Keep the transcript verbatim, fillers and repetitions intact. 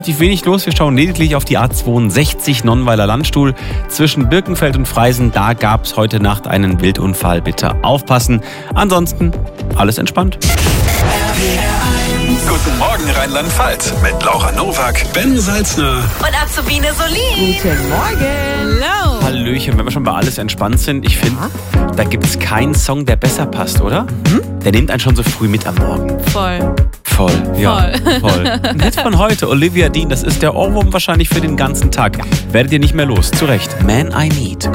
Relativ wenig los. Wir schauen lediglich auf die A zweiundsechzig Nonnweiler Landstuhl zwischen Birkenfeld und Freisen. Da gab es heute Nacht einen Wildunfall. Bitte aufpassen. Ansonsten alles entspannt. Guten Morgen Rheinland-Pfalz mit Laura Nowak, Ben Salzner und Azubine Solin. Guten Morgen. Hello. Hallöchen, wenn wir schon bei alles entspannt sind, ich finde, da gibt es keinen Song, der besser passt, oder? Mhm. Der nimmt einen schon so früh mit am Morgen. Voll. Voll, ja, Voll. voll. Ein Hit von heute, Olivia Dean, das ist der Ohrwurm wahrscheinlich für den ganzen Tag. Werdet ihr nicht mehr los, zu Recht. Man I Need.